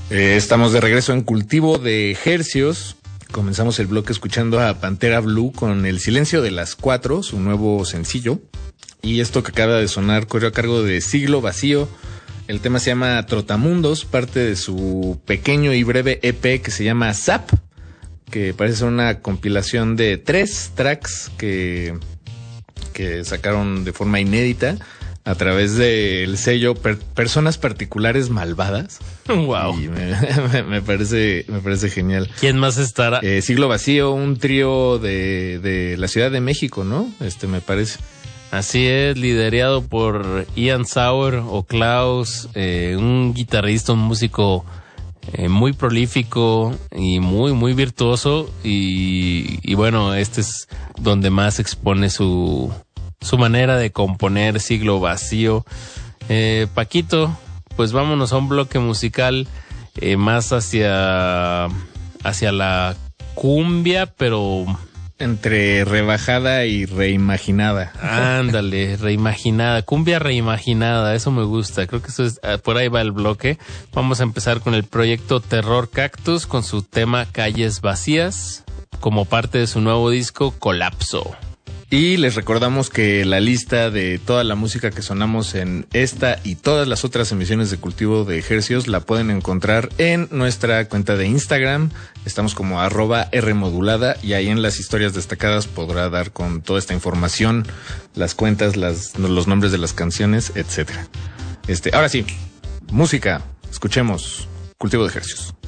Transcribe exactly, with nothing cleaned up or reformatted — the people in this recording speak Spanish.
Eh, estamos de regreso en Cultivo de Hercios. Comenzamos el bloque escuchando a Pantera Blue con El Silencio de las Cuatro, su nuevo sencillo. Y esto que acaba de sonar corrió a cargo de Siglo Vacío. El tema se llama Trotamundos, parte de su pequeño y breve E P que se llama Zap, que parece una compilación de tres tracks que, que sacaron de forma inédita a través del sello per, Personas Particulares Malvadas. Wow. Y me, me, me parece, me parece genial. ¿Quién más estará? Eh, Siglo Vacío, un trío de, de la Ciudad de México, ¿no? Este me parece. Así es, liderado por Ian Sauer o Klaus, eh, un guitarrista, un músico eh, muy prolífico y muy, muy virtuoso. Y, y bueno, este es donde más expone su, su manera de componer, Siglo Vacío. Eh, Paquito, pues vámonos a un bloque musical eh, más hacia, hacia la cumbia, pero... entre rebajada y reimaginada. Ándale, reimaginada, cumbia reimaginada, eso me gusta, creo que eso es, por ahí va el bloque. Vamos a empezar con el proyecto Terror Cactus con su tema Calles Vacías, como parte de su nuevo disco Colapso. Y les recordamos que la lista de toda la música que sonamos en esta y todas las otras emisiones de Cultivo de Hercios la pueden encontrar en nuestra cuenta de Instagram. Estamos como arroba Rmodulada y ahí en las historias destacadas podrá dar con toda esta información, las cuentas, las, los nombres de las canciones, etcétera. Este, ahora sí, música. Escuchemos Cultivo de Hercios.